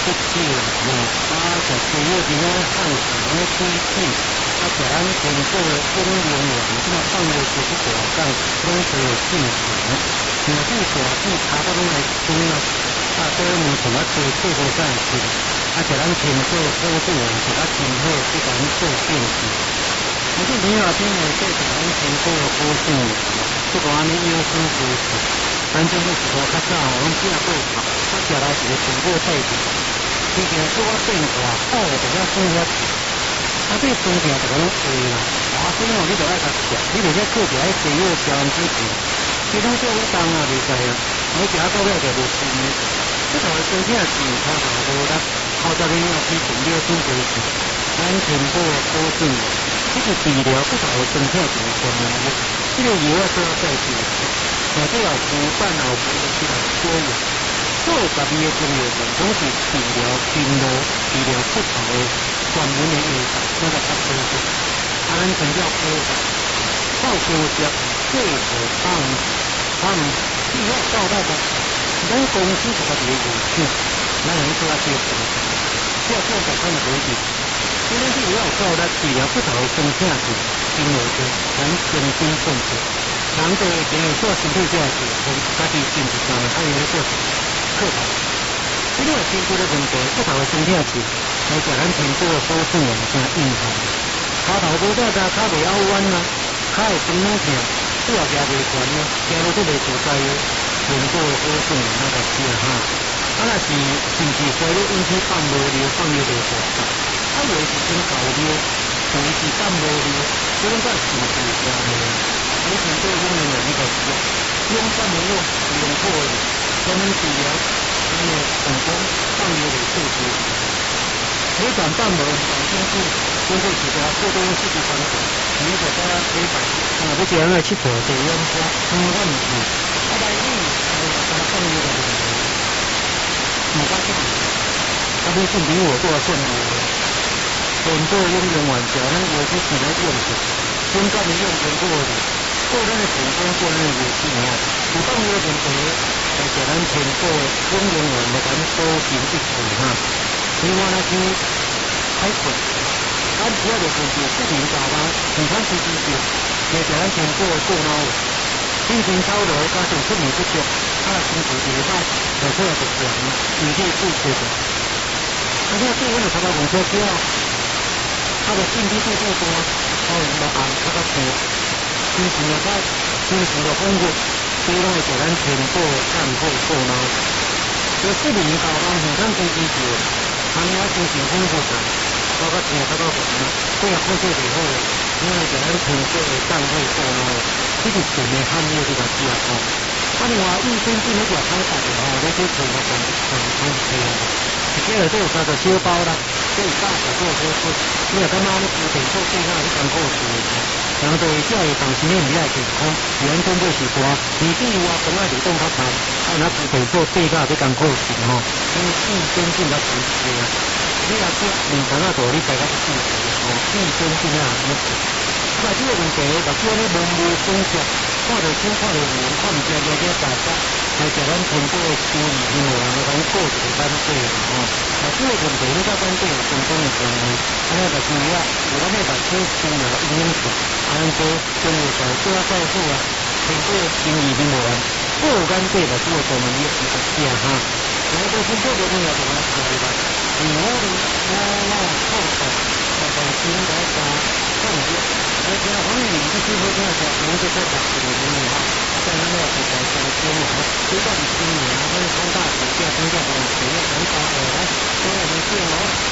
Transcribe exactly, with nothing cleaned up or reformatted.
少啦吼，啊，就除了伫咧汉时咧推进，啊，就咱全国公务员即马放落去去大港，拢都有进行。若是大市差不多来推啊，啊，都目前啊做做无啥事，啊，就咱全国公务员就较真好去甲咱做建设。我这李老师呢，对咱全国高兴，不管安尼优先支持，咱政府是无较早，拢只过头，啊，食来一个全国代表。之前做我变化，好就要做遐济，啊，这中间就讲会啦。华生哦，你就爱甲食，你著在做一下第二消防支持，其他做活动啊袂使啊，我食到尾就袂顺的。这头的身体是差大无力，后十年要去重了做支持，咱全部保证，这个治疗不头的身体是重要的，这个药要做到再治，或者后补办后补起来多用。做十二个钟头，总是治疗经络、治疗骨头的专门的药材，那个较舒服。啊，咱全叫科学，靠科学做可当当计划交代的。咱公司是个业务性，咱能做啊接受，要做改善的规定。虽然是也有交代治疗骨头的生产是经络的，咱精心选择。人对经有做身体这样子，从家己身体上还有做。课程，这个身体的问题，骨头的生痛是，来食咱全部的保健用啥硬汉，骹头无得加，骹袂拗弯啊，骹会酸痛痛，主要行袂悬啊，行路都袂自在的，全部的保健用那个吃哈。啊，若是甚至说你引起放无尿，放尿袂大块，啊，有的是先搞尿，有的是放无尿，这种在是不是这样的？你全部用的那个是，用什么用？用错的。专门治疗，因为成功放尿的数值，血管瓣膜长心术，经过治疗过多四级传统，你就大家可以摆，啊，不这样来去做这样子，嗯，我唔是，啊，但是我他放尿的问题，冇关系，他都是比我多少算多，很多用用完之后，我就只能用的，真正的用成过的，过咱的成功，过咱的有经验，有放尿的问题。来叫咱全国公务员来咱多行一次哈。另外呢是海困，咱主要就是就市民大众平常时之就，来叫咱全国过脑，心情操劳加上出门不足，啊身体就歹，就出来就凉，身体不舒服。啊，这对阮就差不多用车少，啊就身体不舒服，啊就按差不多多，心情又歹，心情又丰富。所以拢会叫咱全部干好过脑，就市民大众平常时之就，安尼啊心情丰富着，包括听较到烦啊，过啊控制袂好，因为叫咱全部干好过脑，这个纯的含义就来吃哦。啊，另外益生菌那个方法的吼，你去做个上上上车，一个月都有三十小包啦，可以大小做好吃。你若感觉你有点做对下你艰苦事的。人对这个当时你唔爱健康，原本就是大，年纪外本来就动较大，啊那具体做对下你艰苦事吼，因为益生菌较常吃啊。你若吃面肠啊多，你大概是注意吼，益生菌啊怎么吃？啊，这个问题，目睭咧模糊中色，看到清看到糊，看唔见了了大家，来叫咱全部的注意因为我们过一个班对吼。啊，这个问题你甲班对有相当的关系，安尼就是啊，有咱咧目睭输了影响性。安做中药材做啊照顾啊，全部心意领无完，过干对了，做专门的一个吃哈。然后就是做的那个什么可以吧？你我的我我后头那个新来家种植，而且黄米必须会这样子，我们就做打这个农业哈，在那个是在这个天然，不断的新年啊，或者从大暑假、冬假这种水要很少的来，所以我们见哦。